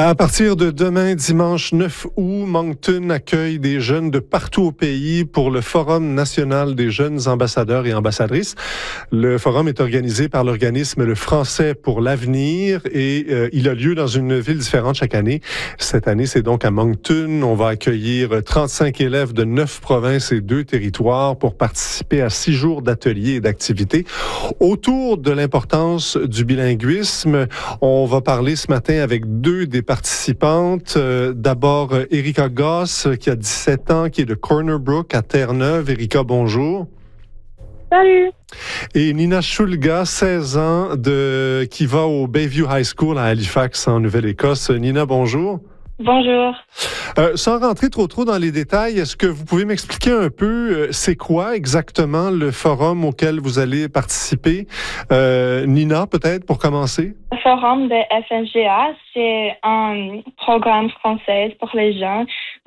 À partir de demain, dimanche 9 août, Moncton accueille des jeunes de partout au pays pour le Forum national des jeunes ambassadeurs et ambassadrices. Le forum est organisé par l'organisme Le Français pour l'avenir et il a lieu dans une ville différente chaque année. Cette année, c'est donc à Moncton. On va accueillir 35 élèves de 9 provinces et 2 territoires pour participer à 6 jours d'ateliers et d'activités. Autour de l'importance du bilinguisme, on va parler ce matin avec deux des participantes. D'abord, Erika Goss, qui a 17 ans, qui est de Corner Brook à Terre-Neuve. Erika, bonjour. Salut. Et Nina Shulga, 16 ans, qui va au Bayview High School à Halifax, en Nouvelle-Écosse. Nina, bonjour. Bonjour. Sans rentrer trop dans les détails, est-ce que vous pouvez m'expliquer un peu c'est quoi exactement le forum auquel vous allez participer? Nina, peut-être, pour commencer? Le forum de FNGA, c'est un programme français pour les jeunes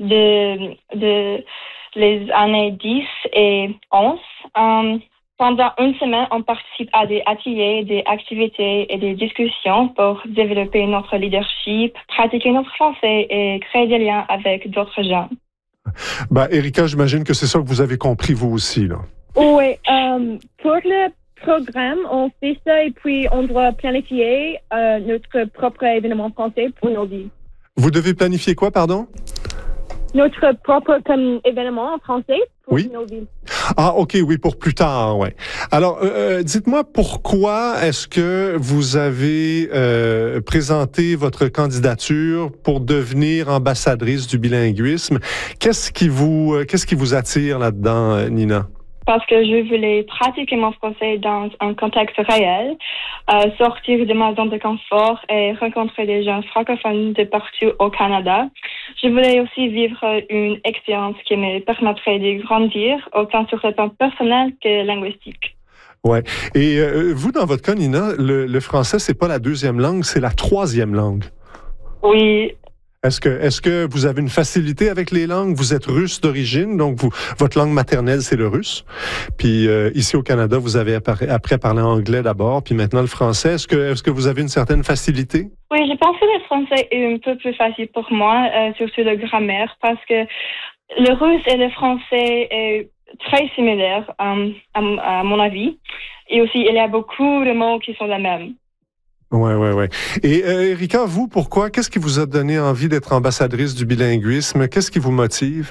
de les années 10 et 11. Pendant une semaine, on participe à des ateliers, des activités et des discussions pour développer notre leadership, pratiquer notre français et créer des liens avec d'autres gens. Erika, j'imagine que c'est ça que vous avez compris vous aussi, là. Oui, pour le programme, on fait ça et puis on doit planifier notre propre événement français pour nos vies. Vous devez planifier quoi, pardon? Notre propre événement en français pour nos villes. Ah, OK, oui, pour plus tard, ouais. Alors, dites-moi pourquoi est-ce que vous avez présenté votre candidature pour devenir ambassadrice du bilinguisme? Qu'est-ce qui vous attire là-dedans, Nina? Parce que je voulais pratiquer mon français dans un contexte réel, sortir de ma zone de confort et rencontrer des gens francophones de partout au Canada. Je voulais aussi vivre une expérience qui me permettrait de grandir autant sur le plan personnel que linguistique. Ouais. Et vous, dans votre cas, Nina, le français, c'est pas la deuxième langue, c'est la troisième langue. Oui. Est-ce que vous avez une facilité avec les langues? Vous êtes russe d'origine, donc votre langue maternelle, c'est le russe. Puis ici au Canada, vous avez appris à parler anglais d'abord, puis maintenant le français. Est-ce que vous avez une certaine facilité? Oui, je pense que le français est un peu plus facile pour moi, surtout la grammaire, parce que le russe et le français est très similaire, à mon avis. Et aussi, il y a beaucoup de mots qui sont les mêmes. Ouais. Et Erika, vous, pourquoi? Qu'est-ce qui vous a donné envie d'être ambassadrice du bilinguisme? Qu'est-ce qui vous motive?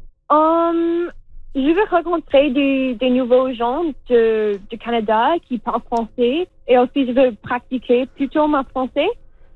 Je veux rencontrer des nouveaux gens du Canada qui parlent français et aussi je veux pratiquer plutôt mon français.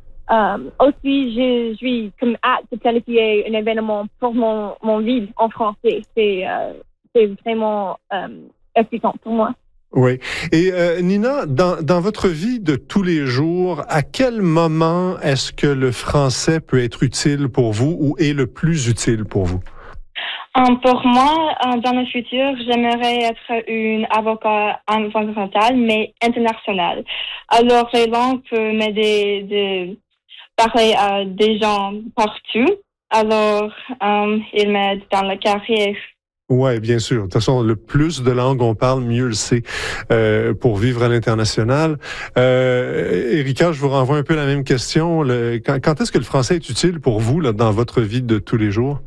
Aussi, je suis comme hâte de planifier un événement pour mon ville en français. C'est vraiment excitant pour moi. Oui. Et Nina, dans votre vie de tous les jours, à quel moment est-ce que le français peut être utile pour vous ou est le plus utile pour vous? Pour moi, dans le futur, j'aimerais être une avocate environnementale, mais internationale. Alors, les langues peuvent m'aider de parler à des gens partout. Alors, ils m'aident dans la carrière. Oui, bien sûr. De toute façon, le plus de langues on parle, mieux c'est pour vivre à l'international. Erika, je vous renvoie un peu la même question. Quand est-ce que le français est utile pour vous là, dans votre vie de tous les jours?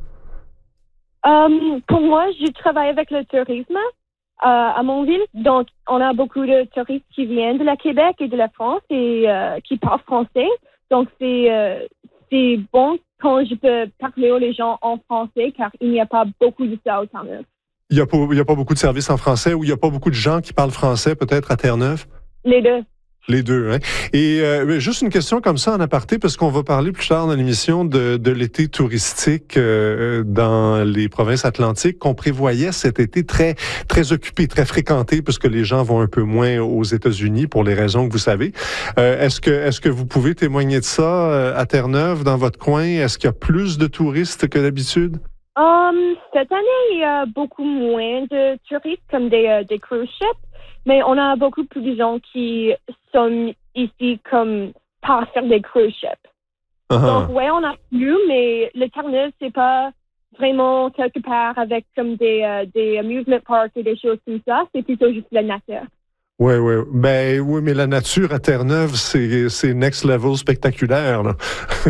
Pour moi, je travaille avec le tourisme à mon ville. Donc, on a beaucoup de touristes qui viennent de la Québec et de la France et qui parlent français. Donc, c'est bon quand je peux parler aux gens en français, car il n'y a pas beaucoup de ça au Terre-Neuve. Il n'y a pas beaucoup de services en français ou il n'y a pas beaucoup de gens qui parlent français, peut-être, à Terre-Neuve? Les deux. Les deux, hein? Et juste une question comme ça en aparté, parce qu'on va parler plus tard dans l'émission de l'été touristique dans les provinces atlantiques qu'on prévoyait cet été très, très occupé, très fréquenté, puisque les gens vont un peu moins aux États-Unis pour les raisons que vous savez. Est-ce que vous pouvez témoigner de ça à Terre-Neuve, dans votre coin? Est-ce qu'il y a plus de touristes que d'habitude? Cette année, il y a beaucoup moins de touristes comme des cruise ships. Mais on a beaucoup plus de gens qui sont ici comme par faire des cruise ships. Donc, ouais, on a plus, mais le Terre-Neuve, c'est pas vraiment quelque part avec comme des amusement parks et des choses comme ça. C'est plutôt juste la nature. Ouais, ouais. Ben oui, mais la nature à Terre-Neuve, c'est next level spectaculaire, là.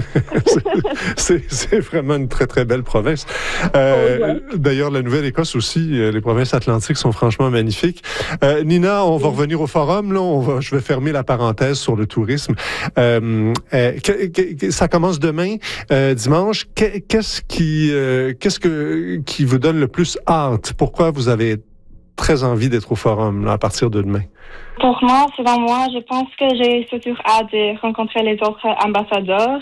C'est vraiment une très, très belle province. D'ailleurs, la Nouvelle-Écosse aussi, les provinces atlantiques sont franchement magnifiques. Nina, on va revenir au forum, là. Je vais fermer la parenthèse sur le tourisme. Ça commence demain, dimanche. Qu'est-ce qui vous donne le plus hâte? Pourquoi vous avez très envie d'être au forum, là, à partir de demain? Pour moi, selon moi, je pense que j'ai surtout hâte de rencontrer les autres ambassadeurs.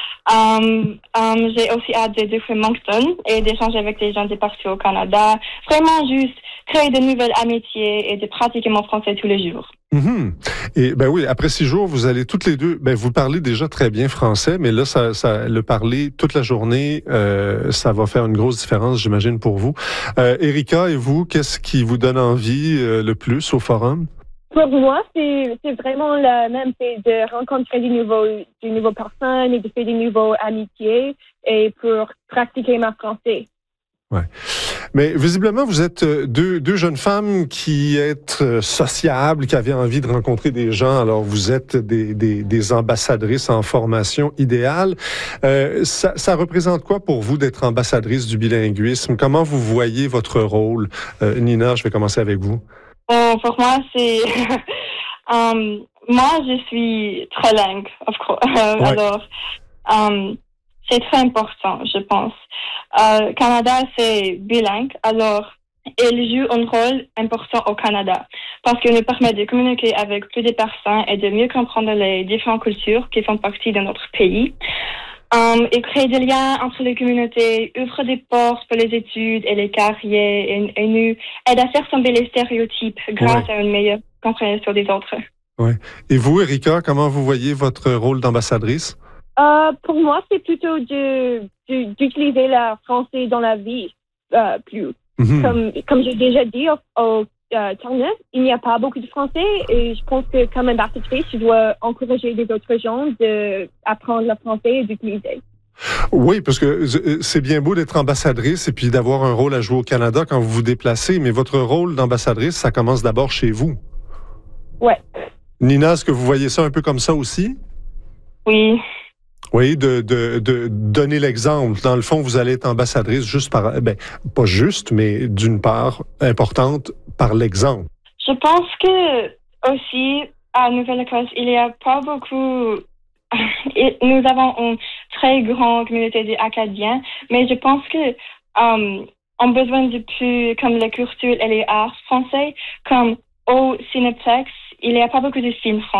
J'ai aussi hâte de découvrir Moncton et d'échanger avec les gens de partout au Canada. Vraiment juste créer de nouvelles amitiés et de pratiquer mon français tous les jours. Mm-hmm. Et ben oui, après 6 jours, vous allez toutes les deux. Ben vous parlez déjà très bien français, mais là, le parler toute la journée, ça va faire une grosse différence, j'imagine, pour vous. Erika, et vous, qu'est-ce qui vous donne envie le plus au forum? Pour moi, c'est vraiment le même fait de rencontrer des nouveaux personnes et de faire des nouvelles amitiés et pour pratiquer ma français. Ouais. Mais visiblement, vous êtes deux jeunes femmes qui êtes sociables, qui avaient envie de rencontrer des gens. Alors, vous êtes des ambassadrices en formation idéale. Ça représente quoi pour vous d'être ambassadrice du bilinguisme? Comment vous voyez votre rôle? Nina, je vais commencer avec vous. Pour moi, c'est... moi, je suis trilingue, of course. Ouais. Alors, c'est très important, je pense. Canada, c'est bilingue, alors il joue un rôle important au Canada parce qu'il nous permet de communiquer avec plus de personnes et de mieux comprendre les différentes cultures qui font partie de notre pays. Il crée des liens entre les communautés, ouvre des portes pour les études et les carrières et nous aide à faire tomber les stéréotypes grâce à une meilleure compréhension des autres. Ouais. Et vous, Erika, comment vous voyez votre rôle d'ambassadrice? Pour moi, c'est plutôt d'utiliser le français dans la vie plus. Mm-hmm. Comme j'ai déjà dit au Terre-Neuve, il n'y a pas beaucoup de français et je pense que comme ambassadrice, je dois encourager les autres gens d'apprendre le français et d'utiliser. Oui, parce que c'est bien beau d'être ambassadrice et puis d'avoir un rôle à jouer au Canada quand vous vous déplacez, mais votre rôle d'ambassadrice, ça commence d'abord chez vous. Ouais. Nina, est-ce que vous voyez ça un peu comme ça aussi? Oui. Oui, de donner l'exemple. Dans le fond, vous allez être ambassadrice juste pas juste, mais d'une part importante par l'exemple. Je pense que aussi, à Nouvelle-Écosse, il n'y a pas beaucoup... Nous avons une très grande communauté d'Acadiens, mais je pense que on a besoin de plus, comme la culture et les arts français, comme au Cineplex, il n'y a pas beaucoup de films français.